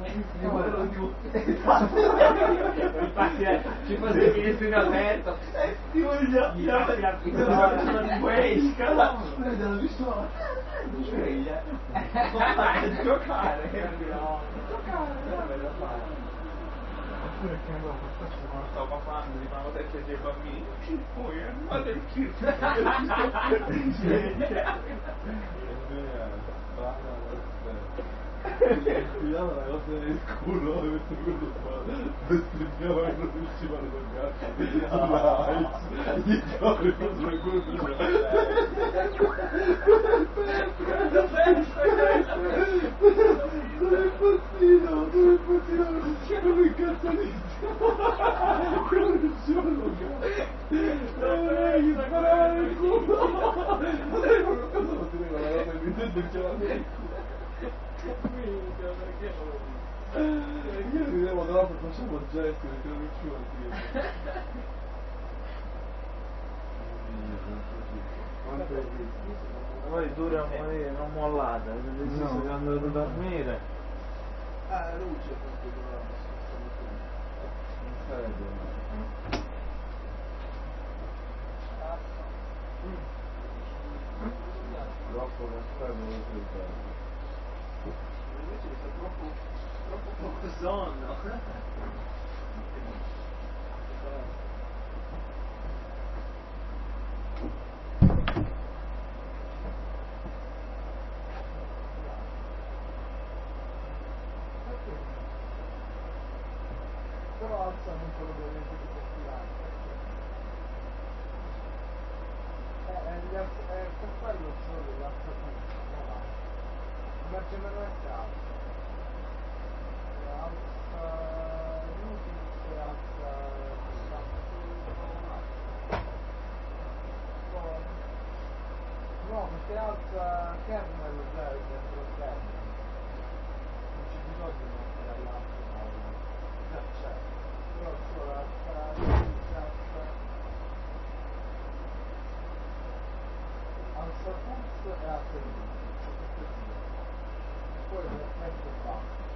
Infatti ci fosse il finestrino aperto. Ti voglio di Waze, cazzo! L'ho visto sveglia. A giocare. Perché allora quando stavo parlando di quando te chiedi ai bambini poi fate il circo spiegava una cosa nel culo e quello bestemmiava e non riusciva a toccarsi sulla AIDS gli cavoli contro il culo sono il postino quello incazzatissimo quello non riusciva a toccare gli sparava nel culo non sapevo che cosa lo teneva la cosa che mi diceva nel culo perché non lo dico? Io ridevo troppo, facevo gesti perché non riuscivo a dire. Poi dura a morire, non mollate, avete deciso che andate a dormire. La luce quanto durava non sarebbe troppo castello lo sentavo. Invece mi sa troppo poco sonno. Però alzano un po' l'ovviamente di posturare. È per quello solo l'alza tutto, no? Ma c'è meno è alza. Alza Newtis e alza no, perché alza kernel dentro il kernel. Non c'è bisogno di mettere all'altro già c'è. Però solo alza Newtis, alza pulse e alza Newtis. Poi lo metto qua.